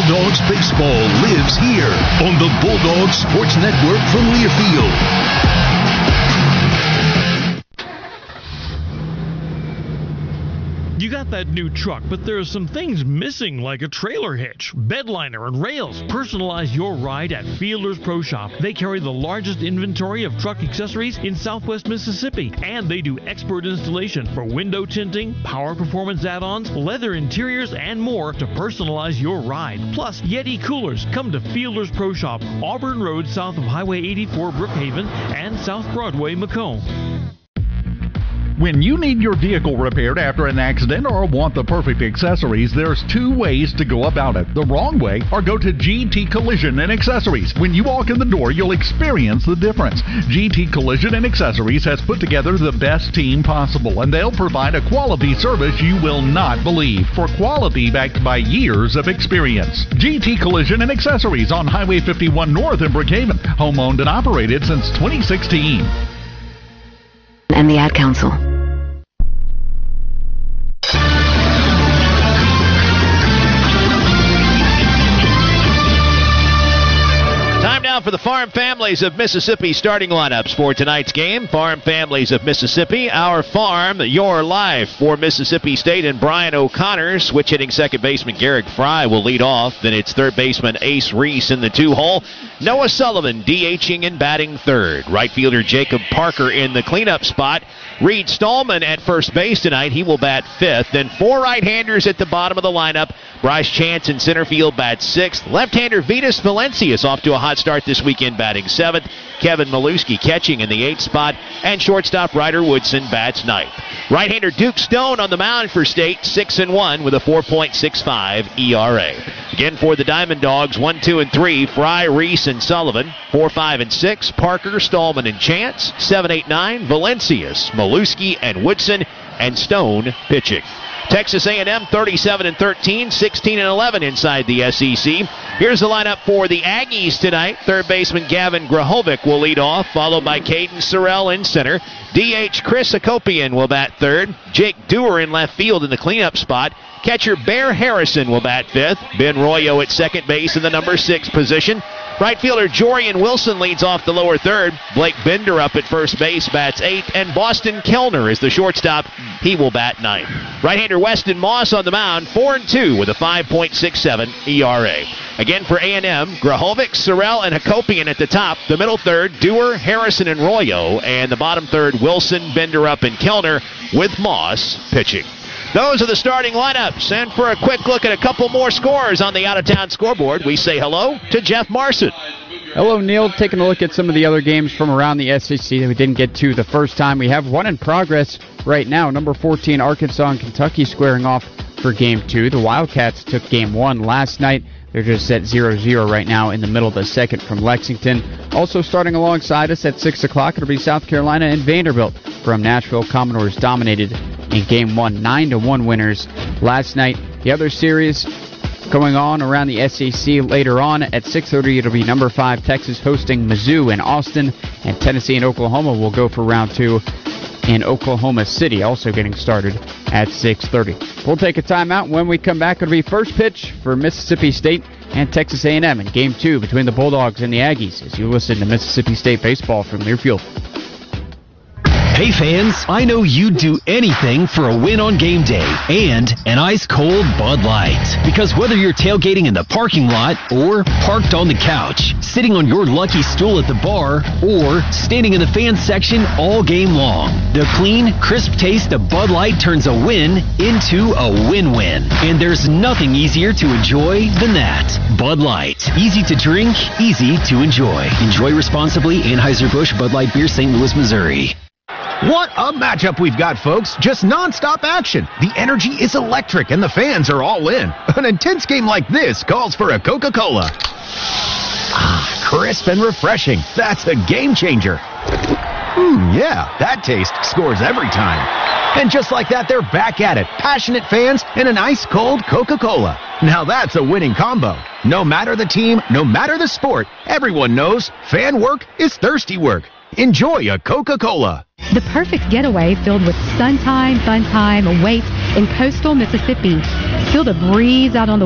Bulldogs baseball lives here on the Bulldogs Sports Network from Learfield. You got that new truck, but there are some things missing like a trailer hitch, bed liner, and rails. Personalize your ride at Fielder's Pro Shop. They carry the largest inventory of truck accessories in Southwest Mississippi, and they do expert installation for window tinting, power performance add-ons, leather interiors, and more to personalize your ride. Plus, Yeti coolers. Come to Fielder's Pro Shop, Auburn Road south of Highway 84 Brookhaven and South Broadway Macomb. When you need your vehicle repaired after an accident or want the perfect accessories, there's two ways to go about it. The wrong way, or go to GT Collision and Accessories. When you walk in the door, you'll experience the difference. GT Collision and Accessories has put together the best team possible, and they'll provide a quality service you will not believe, for quality backed by years of experience. GT Collision and Accessories on Highway 51 North in Brookhaven. Home owned and operated since 2016. And the Ad Council. Time now for the Farm Families of Mississippi starting lineups for tonight's game. Farm Families of Mississippi, our farm, your life. For Mississippi State and Brian O'Connor, switch hitting second baseman Garrick Fry will lead off. Then it's third baseman Ace Reese in the 2-hole. Noah Sullivan DHing and batting third. Right fielder Jacob Parker in the cleanup spot. Reed Stallman at first base tonight. He will bat fifth. Then four right-handers at the bottom of the lineup. Bryce Chance in center field bats sixth. Left-hander Vitas Valencius off to a hot start this weekend batting seventh. Kevin Maluski catching in the eighth spot. And shortstop Ryder Woodson bats ninth. Right-hander Duke Stone on the mound for State, 6-1 with a 4.65 ERA. Again for the Diamond Dogs, 1, 2, and 3, Fry, Reese, and Sullivan. 4, 5, and 6, Parker, Stallman, and Chance. 7, 8, 9, Valencius, Maluski, and Woodson, and Stone pitching. Texas A&M 37-13, 16-11 inside the SEC. Here's the lineup for the Aggies tonight. Third baseman Gavin Grahovic will lead off, followed by Caden Sorrell in center. DH Chris Akopian will bat third. Jake Dewar in left field in the cleanup spot. Catcher Bear Harrison will bat fifth. Ben Royo at second base in the number 6 position. Right fielder Jorian Wilson leads off the lower third. Blake Bender up at first base bats 8th. And Boston Kellner is the shortstop. He will bat 9th. Right-hander Weston Moss on the mound, 4-2 with a 5.67 ERA. Again for A&M, Grahovic, Sorrell, and Hakopian at the top. The middle third, Dewar, Harrison, and Royo. And the bottom third, Wilson, Bender up, and Kellner with Moss pitching. Those are the starting lineups. And for a quick look at a couple more scores on the out-of-town scoreboard, we say hello to Jeff Marson. Hello, Neil. Taking a look at some of the other games from around the SEC that we didn't get to the first time. We have one in progress right now. Number 14, Arkansas and Kentucky squaring off for Game 2. The Wildcats took Game 1 last night. They're just at 0-0 right now in the middle of the second from Lexington. Also starting alongside us at 6 o'clock, it'll be South Carolina and Vanderbilt from Nashville. Commodores dominated in Game 1, 9-1 winners last night. The other series going on around the SEC later on at 6:30, it'll be number 5 Texas hosting Mizzou in Austin, and Tennessee and Oklahoma will go for round 2 in Oklahoma City, also getting started at 6:30. We'll take a timeout. When we come back, it'll be first pitch for Mississippi State and Texas A&M in Game 2 between the Bulldogs and the Aggies as you listen to Mississippi State baseball from Learfield. Hey fans, I know you'd do anything for a win on game day and an ice-cold Bud Light. Because whether you're tailgating in the parking lot or parked on the couch, sitting on your lucky stool at the bar, or standing in the fans section all game long, the clean, crisp taste of Bud Light turns a win into a win-win. And there's nothing easier to enjoy than that. Bud Light. Easy to drink, easy to enjoy. Enjoy responsibly. Anheuser-Busch Bud Light Beer, St. Louis, Missouri. What a matchup we've got, folks. Just nonstop action. The energy is electric and the fans are all in. An intense game like this calls for a Coca-Cola. Ah, crisp and refreshing. That's a game changer. Yeah, that taste scores every time. And just like that, they're back at it. Passionate fans and an ice-cold Coca-Cola. Now that's a winning combo. No matter the team, no matter the sport, everyone knows fan work is thirsty work. Enjoy a Coca-Cola. The perfect getaway filled with sun time, fun time, awaits in coastal Mississippi. Feel the breeze out on the